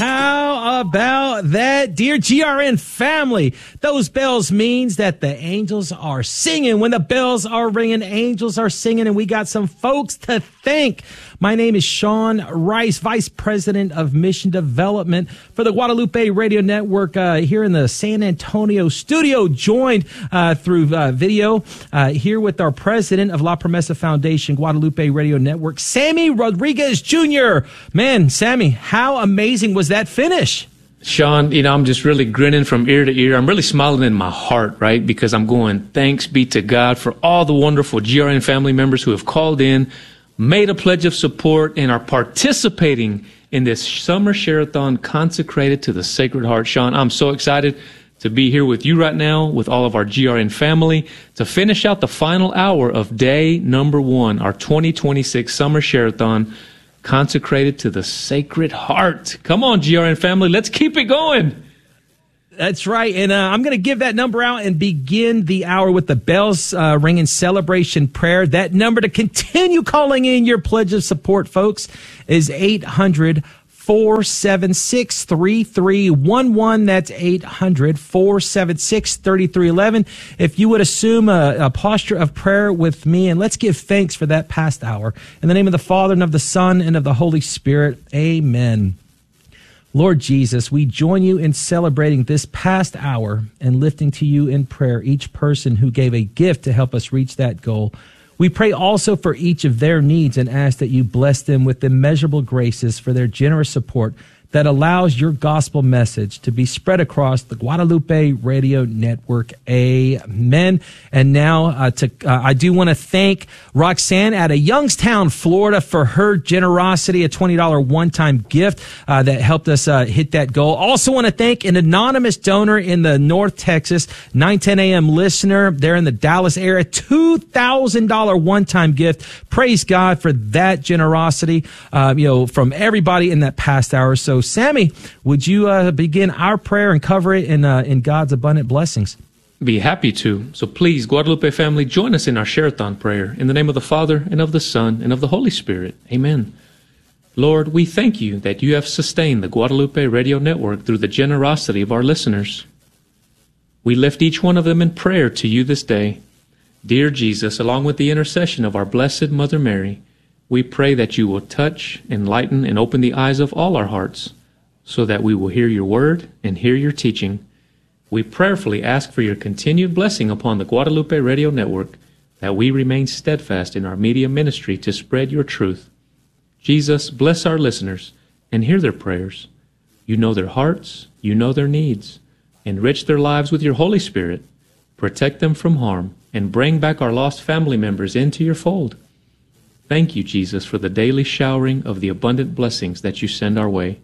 How about that, dear GRN family? Those bells means that the angels are singing. When the bells are ringing, angels are singing, and we got some folks to thank. My name is Sean Rice, Vice President of Mission Development for the Guadalupe Radio Network here in the San Antonio studio, joined through video here with our president of La Promesa Foundation, Guadalupe Radio Network, Sammy Rodriguez Jr. Man, Sammy, how amazing was that finish? Sean, I'm just really grinning from ear to ear. I'm really smiling in my heart, right? Because I'm going, thanks be to God for all the wonderful GRN family members who have called in, made a pledge of support, and are participating in this summer share-a-thon consecrated to the Sacred Heart. Sean, I'm so excited to be here with you right now, with all of our GRN family, to finish out the final hour of day number 1, our 2026 summer share-a-thon consecrated to the Sacred Heart. Come on, GRN family, let's keep it going. That's right, and I'm going to give that number out and begin the hour with the bells ringing celebration prayer. That number to continue calling in your pledge of support, folks, is 800-476-3311. That's 800-476-3311. If you would assume a posture of prayer with me, and let's give thanks for that past hour. In the name of the Father, and of the Son, and of the Holy Spirit, amen. Lord Jesus, we join you in celebrating this past hour and lifting to you in prayer each person who gave a gift to help us reach that goal. We pray also for each of their needs and ask that you bless them with immeasurable graces for their generous support that allows your gospel message to be spread across the Guadalupe Radio Network. Amen. And now I do want to thank Roxanne out of Youngstown, Florida, for her generosity, a $20 one-time gift that helped us hit that goal. Also want to thank an anonymous donor in the North Texas, 910 a.m. listener there in the Dallas area, $2,000 one-time gift. Praise God for that generosity, from everybody in that past hour. So, Sammy, would you begin our prayer and cover it in God's abundant blessings? Be happy to. So please, Guadalupe family, join us in our share-a-thon prayer. In the name of the Father, and of the Son, and of the Holy Spirit. Amen. Lord, we thank you that you have sustained the Guadalupe Radio Network through the generosity of our listeners. We lift each one of them in prayer to you this day. Dear Jesus, along with the intercession of our Blessed Mother Mary, we pray that you will touch, enlighten, and open the eyes of all our hearts so that we will hear your word and hear your teaching. We prayerfully ask for your continued blessing upon the Guadalupe Radio Network, that we remain steadfast in our media ministry to spread your truth. Jesus, bless our listeners and hear their prayers. You know their hearts, you know their needs. Enrich their lives with your Holy Spirit. Protect them from harm and bring back our lost family members into your fold. Thank you, Jesus, for the daily showering of the abundant blessings that you send our way.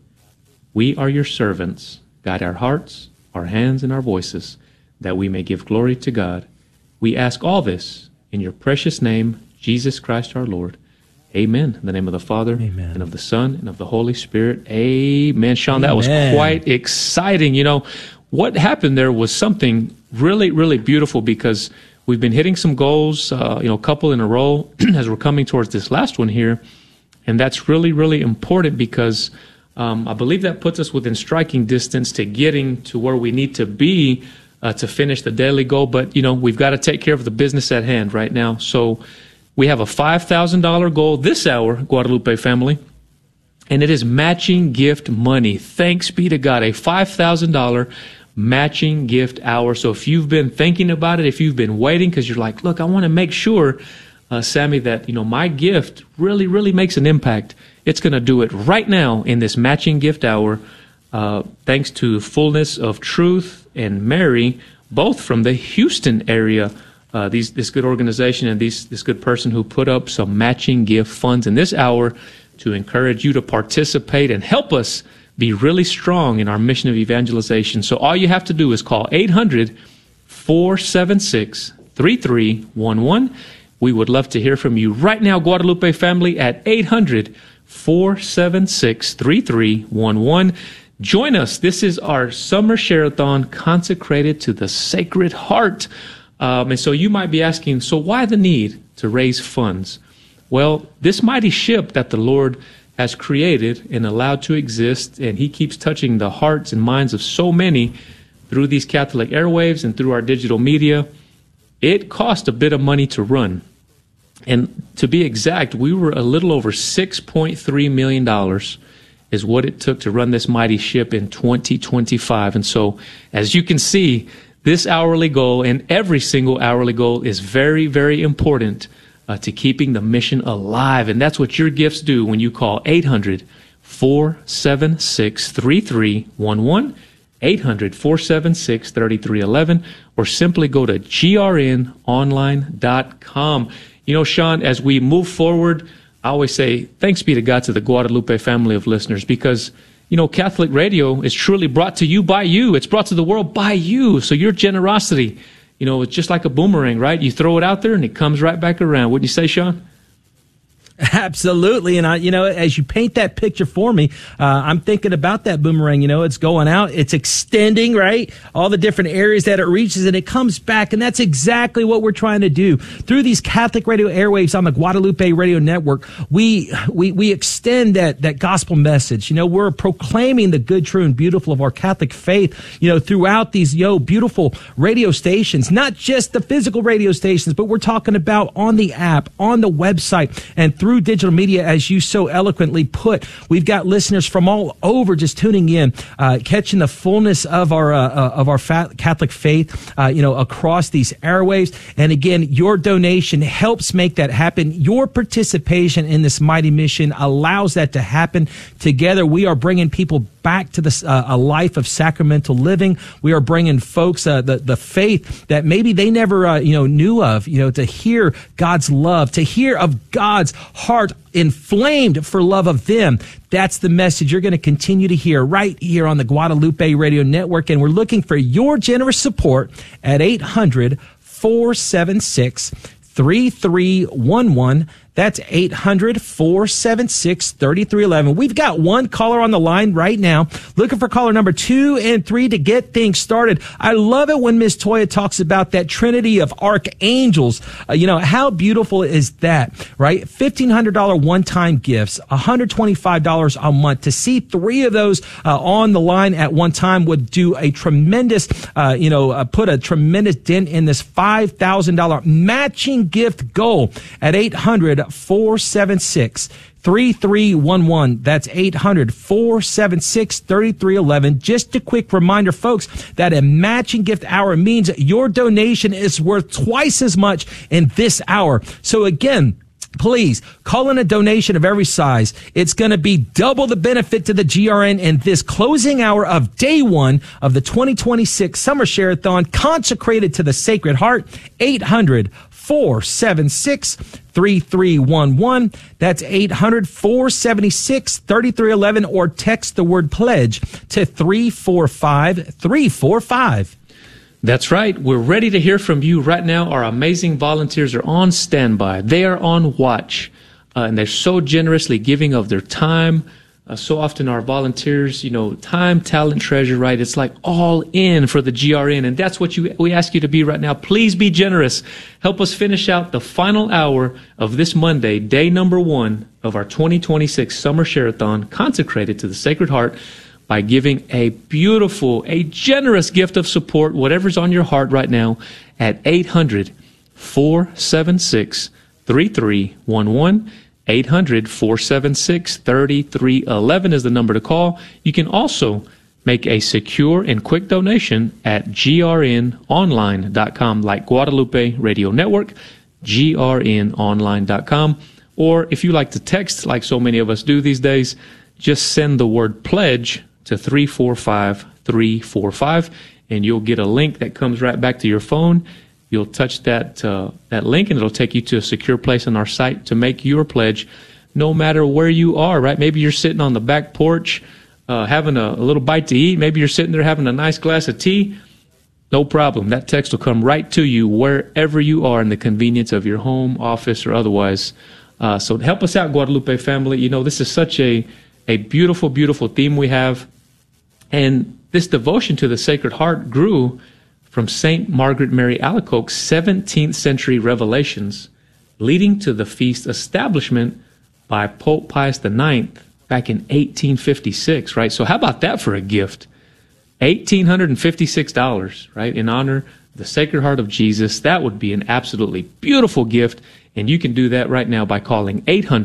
We are your servants. Guide our hearts, our hands, and our voices, that we may give glory to God. We ask all this in your precious name, Jesus Christ our Lord. Amen. In the name of the Father, Amen, and of the Son, and of the Holy Spirit. Amen. Sean, Amen. That was quite exciting. What happened there was something really, really beautiful, because we've been hitting some goals, a couple in a row as we're coming towards this last one here. And that's really, really important, because I believe that puts us within striking distance to getting to where we need to be to finish the daily goal. But, we've got to take care of the business at hand right now. So we have a $5,000 goal this hour, Guadalupe family, and it is matching gift money. Thanks be to God, a $5,000 matching gift hour. So if you've been thinking about it, if you've been waiting because you're like, look, I want to make sure, Sammy, that my gift really, really makes an impact, it's going to do it right now in this matching gift hour, thanks to Fullness of Truth and Mary, both from the Houston area. This good organization and this good person who put up some matching gift funds in this hour to encourage you to participate and help us be really strong in our mission of evangelization. So all you have to do is call 800-476-3311. We would love to hear from you right now, Guadalupe family, at 800-476-3311. Join us. This is our summer share-a-thon consecrated to the Sacred Heart. And so you might be asking, so why the need to raise funds? Well, this mighty ship that the Lord has created and allowed to exist, and he keeps touching the hearts and minds of so many through these Catholic airwaves and through our digital media. It cost a bit of money to run. And to be exact, we were a little over $6.3 million is what it took to run this mighty ship in 2025. And so, as you can see, this hourly goal and every single hourly goal is very, very important to keeping the mission alive. And that's what your gifts do when you call 800-476-3311, 800-476-3311, or simply go to grnonline.com. You know, Sean, as we move forward, I always say, thanks be to God, to the Guadalupe family of listeners, because, you know, Catholic radio is truly brought to you by you. It's brought to the world by you. So your generosity, you know, it's just like a boomerang, right? You throw it out there and it comes right back around. Wouldn't you say, Sean? Absolutely. And as you paint that picture for me, I'm thinking about that boomerang. It's going out, it's extending, right? All the different areas that it reaches, and it comes back. And that's exactly what we're trying to do through these Catholic radio airwaves on the Guadalupe Radio Network. We extend that gospel message. We're proclaiming the good, true, and beautiful of our Catholic faith, throughout these, beautiful radio stations, not just the physical radio stations, but we're talking about on the app, on the website, and through digital media, as you so eloquently put. We've got listeners from all over just tuning in, catching the fullness of our Catholic faith, across these airwaves. And again, your donation helps make that happen. Your participation in this mighty mission allows that to happen. Together, we are bringing people back to a life of sacramental living. We are bringing folks the faith that maybe they never knew of. To hear God's love, to hear of God's heart inflamed for love of them. That's the message you're going to continue to hear right here on the Guadalupe Radio Network. And we're looking for your generous support at 800-476-3311. That's 800-476-3311. We've got one caller on the line right now, looking for caller number 2 and 3 to get things started. I love it when Miss Toya talks about that trinity of archangels. How beautiful is that, right? $1,500 one-time gifts, $125 a month. To see 3 of those on the line at one time would do a tremendous, put a tremendous dent in this $5,000 matching gift goal at 800-476-3311. That's 800-476-3311. Just a quick reminder, folks, that a matching gift hour means your donation is worth twice as much in this hour. So again, please call in a donation of every size. It's going to be double the benefit to the GRN in this closing hour of day 1 of the 2026 Summer Share-a-thon consecrated to the Sacred Heart. 800-476-3311. That's 800-476-3311, or text the word pledge to 345-345. That's right. We're ready to hear from you right now. Our amazing volunteers are on standby. They are on watch, and they're so generously giving of their time. So often our volunteers, time, talent, treasure, right? It's like all in for the GRN, and that's what we ask you to be right now. Please be generous. Help us finish out the final hour of this Monday, day number 1 of our 2026 Summer Share-a-thon consecrated to the Sacred Heart, by giving a generous gift of support, whatever's on your heart right now, at 800-476-3311. 800-476-3311 is the number to call. You can also make a secure and quick donation at grnonline.com, like Guadalupe Radio Network, grnonline.com. Or if you like to text, like so many of us do these days, just send the word pledge to 345-345, and you'll get a link that comes right back to your phone. You'll touch that link, and it'll take you to a secure place on our site to make your pledge, no matter where you are, right? Maybe you're sitting on the back porch having a little bite to eat. Maybe you're sitting there having a nice glass of tea. No problem. That text will come right to you wherever you are in the convenience of your home, office, or otherwise. So help us out, Guadalupe family. This is such a beautiful, beautiful theme we have. And this devotion to the Sacred Heart grew from St. Margaret Mary Alacoque's 17th century revelations, leading to the feast establishment by Pope Pius IX back in 1856, right? So how about that for a gift? $1,856, right? In honor of the Sacred Heart of Jesus. That would be an absolutely beautiful gift. And you can do that right now by calling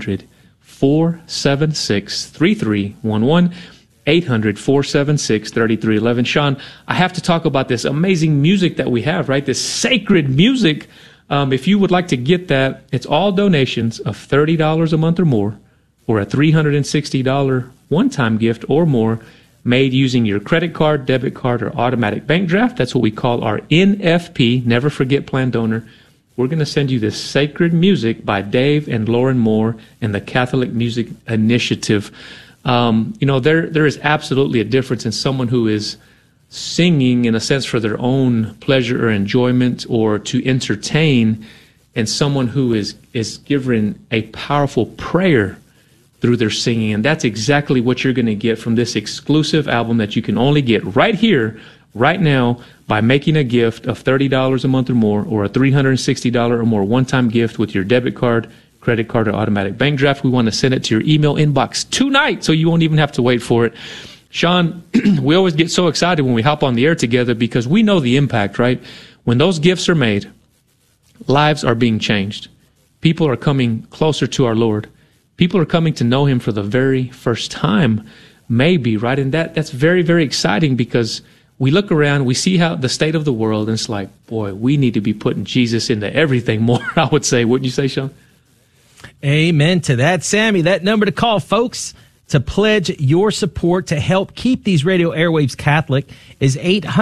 800-476-3311. 800-476-3311. Sean, I have to talk about this amazing music that we have, right? This sacred music. If you would like to get that, it's all donations of $30 a month or more, or a $360 one-time gift or more, made using your credit card, debit card, or automatic bank draft. That's what we call our NFP, Never Forget Plan Donor. We're going to send you this sacred music by Dave and Lauren Moore and the Catholic Music Initiative. There is absolutely a difference in someone who is singing in a sense for their own pleasure or enjoyment or to entertain, and someone who is given a powerful prayer through their singing. And that's exactly what you're going to get from this exclusive album that you can only get right here, right now, by making a gift of $30 a month or more, or a $360 or more one-time gift with your debit card, credit card, or automatic bank draft. We want to send it to your email inbox tonight, so you won't even have to wait for it. Sean, we always get so excited when we hop on the air together because we know the impact, right? When those gifts are made, lives are being changed. People are coming closer to our Lord. People are coming to know Him for the very first time, maybe, right? And that's very, very exciting because we look around, we see how the state of the world, and it's like, boy, we need to be putting Jesus into everything more, I would say. Wouldn't you say, Sean? Amen to that, Sammy. That number to call, folks, to pledge your support to help keep these radio airwaves Catholic is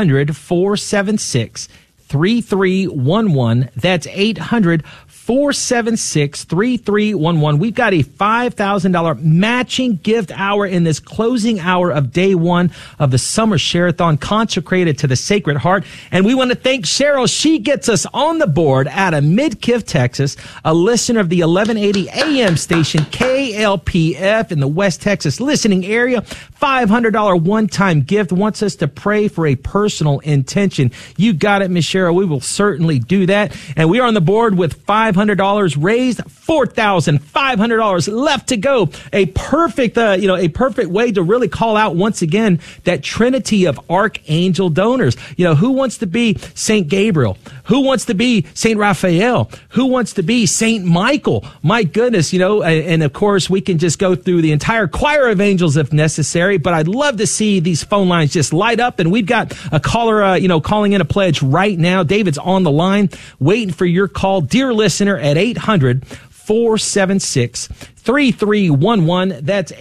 800-476-3311. That's 800-476-3311. We've got a $5,000 matching gift hour in this closing hour of day one of the Summer Share-a-thon consecrated to the Sacred Heart. And we want to thank Cheryl. She gets us on the board out of Midkiff, Texas, a listener of the 1180 AM station KLPF in the West Texas listening area. $500 one-time gift, wants us to pray for a personal intention. You got it, Miss Cheryl. We will certainly do that. And we are on the board with $500 raised, $4,500 left to go. A perfect way to really call out once again that trinity of archangel donors. Who wants to be Saint Gabriel? Who wants to be Saint Raphael? Who wants to be Saint Michael? My goodness, and of course we can just go through the entire choir of angels if necessary, but I'd love to see these phone lines just light up. And we've got a caller, calling in a pledge right now. David's on the line waiting for your call. Dear listener, at 800-476-3311. That's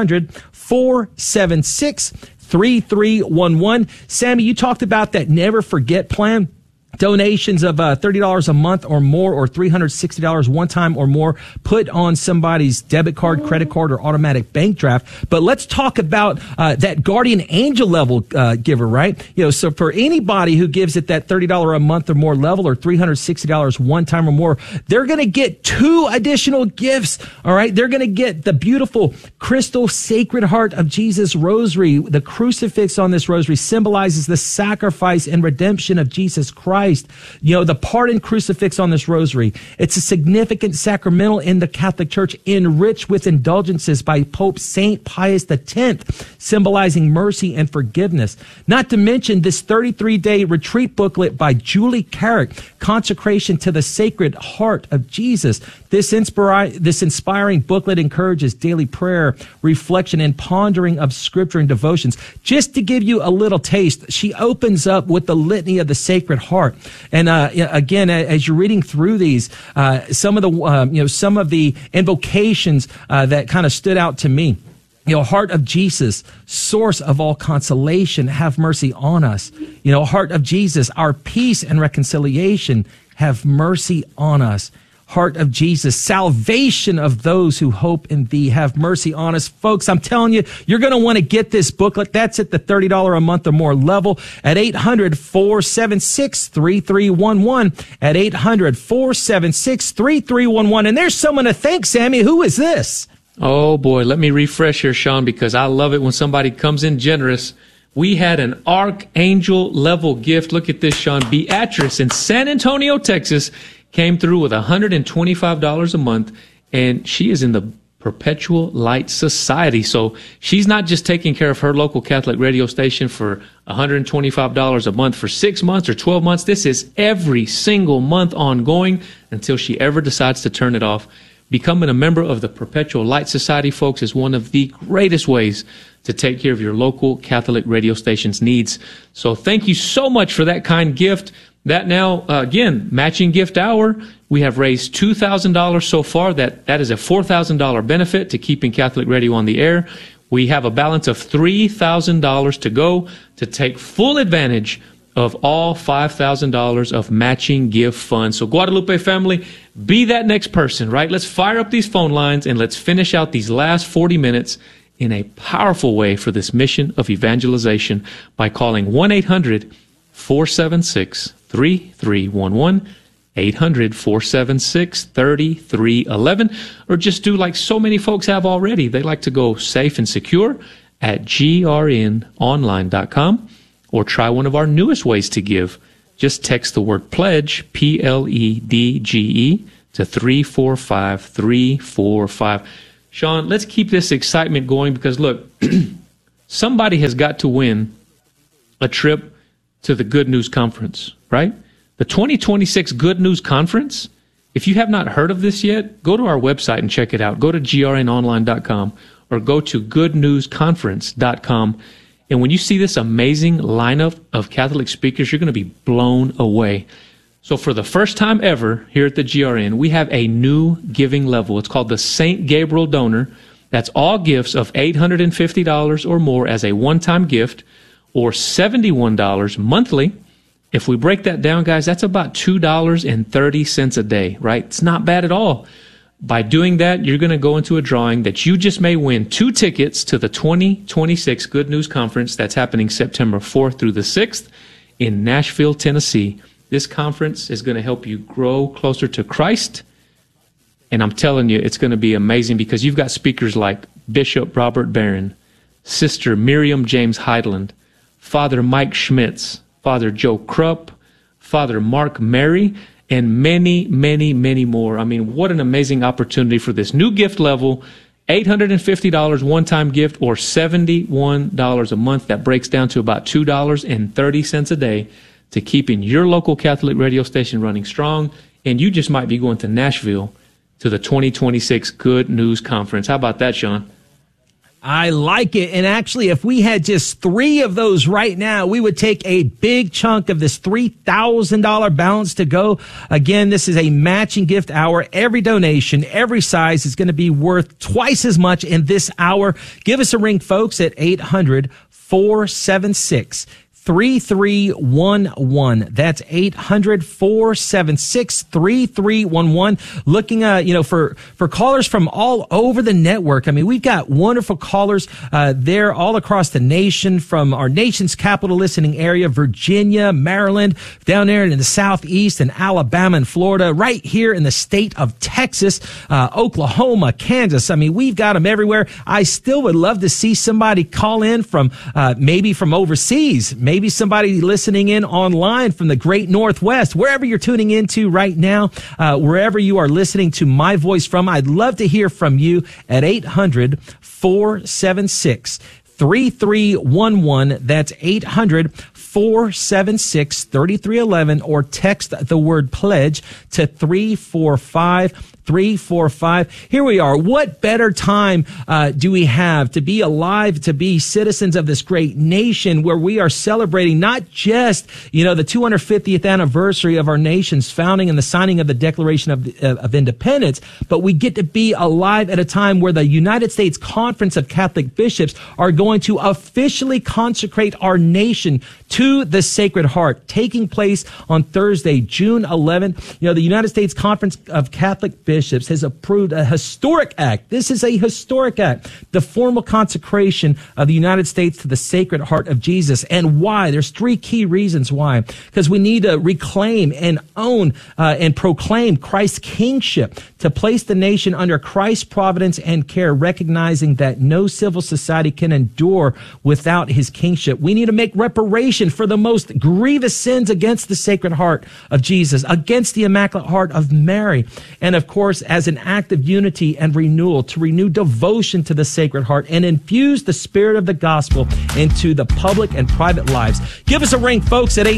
800-476-3311. Sammy, you talked about that Never Forget plan. Donations of $30 a month or more, or $360 one time or more, put on somebody's debit card, credit card, or automatic bank draft. But let's talk about that guardian angel level giver, right? So for anybody who gives at that $30 a month or more level, or $360 one time or more, they're going to get 2 additional gifts. All right, they're going to get the beautiful crystal Sacred Heart of Jesus rosary. The crucifix on this rosary symbolizes the sacrifice and redemption of Jesus Christ. The pardon crucifix on this rosary, it's a significant sacramental in the Catholic Church, enriched with indulgences by Pope St. Pius X, symbolizing mercy and forgiveness. Not to mention this 33-day retreat booklet by Julie Carrick, Consecration to the Sacred Heart of Jesus. This inspiring booklet encourages daily prayer, reflection, and pondering of Scripture and devotions. Just to give you a little taste, she opens up with the Litany of the Sacred Heart. And again, as you're reading through these, some of the invocations that kind of stood out to me. Heart of Jesus, source of all consolation, have mercy on us. Heart of Jesus, our peace and reconciliation, have mercy on us. Heart of Jesus, salvation of those who hope in thee, have mercy on us. Folks, I'm telling you, you're going to want to get this booklet. That's at the $30 a month or more level at 800-476-3311, at 800-476-3311. And there's someone to thank, Sammy. Who is this? Oh boy, let me refresh here, Sean, because I love it when somebody comes in generous. We had an archangel level gift. Look at this, Sean. Beatrice in San Antonio, Texas, came through with $125 a month, and she is in the Perpetual Light Society. So she's not just taking care of her local Catholic radio station for $125 a month for 6 months or 12 months. This is every single month ongoing until she ever decides to turn it off. Becoming a member of the Perpetual Light Society, folks, is one of the greatest ways to take care of your local Catholic radio station's needs. So thank you so much for that kind gift. That now, again, matching gift hour, we have raised $2,000 so far. That is a $4,000 benefit to keeping Catholic radio on the air. We have a balance of $3,000 to go to take full advantage of all $5,000 of matching gift funds. So Guadalupe family, be that next person, right? Let's fire up these phone lines and let's finish out these last 40 minutes in a powerful way for this mission of evangelization by calling 1-800-476-3311, 800-476-3311, or just do like so many folks have already. They like to go safe and secure at grnonline.com. Or try one of our newest ways to give. Just text the word pledge, PLEDGE, to 345-345. Sean, let's keep this excitement going because, look, somebody has got to win a trip to the Good News Conference, right? The 2026 Good News Conference, if you have not heard of this yet, go to our website and check it out. Go to grnonline.com or go to goodnewsconference.com. And when you see this amazing lineup of Catholic speakers, you're going to be blown away. So for the first time ever here at the GRN, we have a new giving level. It's called the St. Gabriel Donor. That's all gifts of $850 or more as a one-time gift, or $71 monthly. If we break that down, guys, that's about $2.30 a day, right? It's not bad at all. By doing that, you're going to go into a drawing that you just may win 2 tickets to the 2026 Good News Conference that's happening September 4th through the 6th in Nashville, Tennessee. This conference is going to help you grow closer to Christ. And I'm telling you, it's going to be amazing because you've got speakers like Bishop Robert Barron, Sister Miriam James Heidland, Father Mike Schmitz, Father Joe Krupp, Father Mark Mary, and many, many, many more. I mean, what an amazing opportunity for this new gift level, $850 one-time gift or $71 a month. That breaks down to about $2.30 a day to keeping your local Catholic radio station running strong. And you just might be going to Nashville to the 2026 Good News Conference. How about that, Sean? I like it. And actually, if we had just 3 of those right now, we would take a big chunk of this $3,000 balance to go. Again, this is a matching gift hour. Every donation, every size is going to be worth twice as much in this hour. Give us a ring, folks, at 800-476-3311. 3311. That's 800-476-3311. Looking, for callers from all over the network. I mean, we've got wonderful callers, there all across the nation, from our nation's capital listening area, Virginia, Maryland, down there in the Southeast, and Alabama and Florida, right here in the state of Texas, Oklahoma, Kansas. I mean, we've got them everywhere. I still would love to see somebody call in from, maybe from overseas, maybe somebody listening in online from the great Northwest, wherever you're tuning into right now, wherever you are listening to my voice from. I'd love to hear from you at 800-476-3311. That's 800-476-3311, or text the word pledge to 345-345. Here we are. What better time do we have to be alive, to be citizens of this great nation where we are celebrating not just, the 250th anniversary of our nation's founding and the signing of the Declaration of Independence, but we get to be alive at a time where the United States Conference of Catholic Bishops are going to officially consecrate our nation to the Sacred Heart, taking place on Thursday, June 11th. The United States Conference of Catholic Bishops has approved a historic act. This is a historic act, the formal consecration of the United States to the Sacred Heart of Jesus. And why? There's 3 key reasons why. Because we need to reclaim and own and proclaim Christ's kingship, to place the nation under Christ's providence and care, recognizing that no civil society can endure without his kingship. We need to make reparation for the most grievous sins against the Sacred Heart of Jesus, against the Immaculate Heart of Mary. And of course, course, as an act of unity and renewal, to renew devotion to the Sacred Heart and infuse the spirit of the gospel into the public and private lives. Give us a ring, folks, at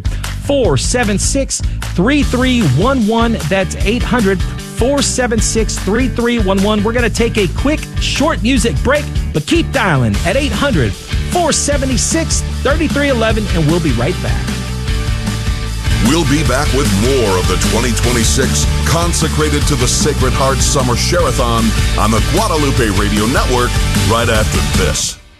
800-476-3311. That's 800-476-3311. We're going to take a quick, short music break, but keep dialing at 800-476-3311, and we'll be right back. We'll be back with more of the 2026 Consecrated to the Sacred Heart Summer Share-a-thon on the Guadalupe Radio Network right after this.